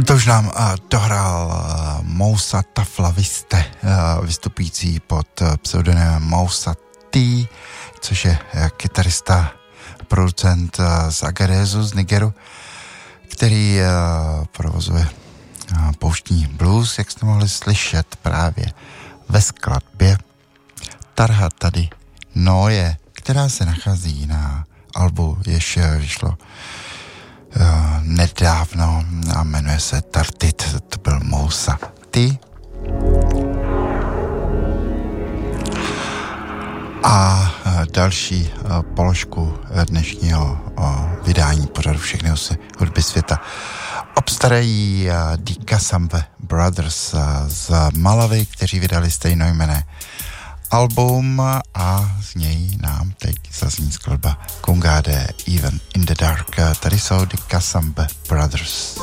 To už nám dohrál Moussa Taflaviste, vystupující pod pseudonymem Moussa T, což je kytarista, producent z Agadezu, z Nigeru, který provozuje pouštní blues, jak jste mohli slyšet právě ve skladbě Tarha tady Noje, která se nachází na albu, jež vyšlo nedávno a jmenuje se Tartit. To byl Moussa T. A další položku dnešního vydání pořadu Všechny hudby světa obstarají Die Kassambe Brothers z Malawi, kteří vydali stejnojmenné album a z něj nám teď zazní skladba Kungade Even in the Dark. Tady jsou Die Kassambe Brothers.